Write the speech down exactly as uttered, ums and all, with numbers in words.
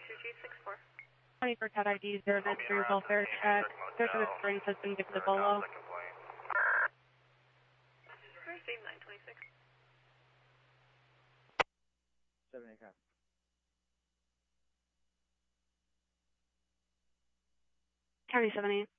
twenty-four Cat I D, zero nine three welfare check. There's an experience has been given to Bolo. Received nine twenty-six. seven eight, copy. County seven eight.